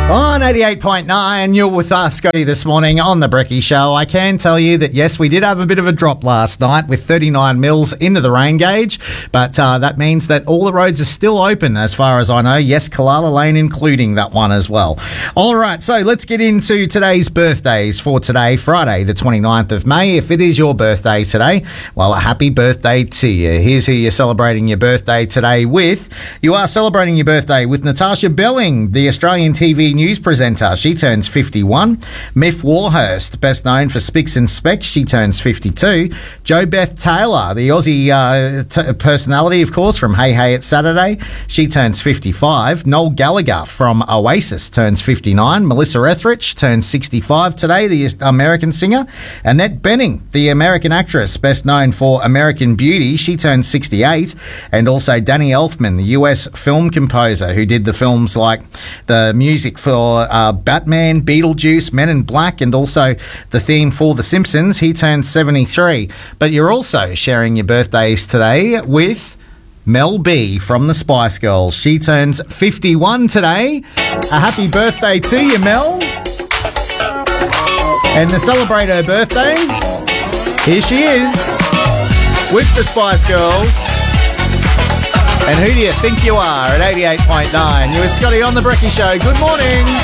On 88.9, you're with us, Scotty, this morning on The Brekkie Show. I can tell you that, yes, we did have a bit of a drop last night with 39 mils into the rain gauge, but that means that all the roads are still open as far as I know. Yes, Kalala Lane including that one as well. All right, so let's get into today's birthdays for today, Friday, the 29th of May. If it is your birthday today, well, a happy birthday to you. Here's who you're celebrating your birthday today with. You are celebrating your birthday with Natasha Belling, the Australian TV news presenter. She turns 51. Miff Warhurst, best known for Spicks and Specs. She turns 52. Jo Beth Taylor, the Aussie personality, of course, from Hey Hey It's Saturday. She turns 55. Noel Gallagher from Oasis turns 59. Melissa Etheridge turns 65 today, the American singer. Annette Bening, the American actress, best known for American Beauty. She turns 68. And also Danny Elfman, the US film composer who did the films like the music for Batman, Beetlejuice, Men in Black, and also the theme for The Simpsons. He turns 73. But you're also sharing your birthdays today with Mel B from the Spice Girls. She turns 51 today. A happy birthday to you, Mel. And to celebrate her birthday, here she is with the Spice Girls. And who do you think you are at 88.9? You're with Scotty on The Brekkie Show. Good morning.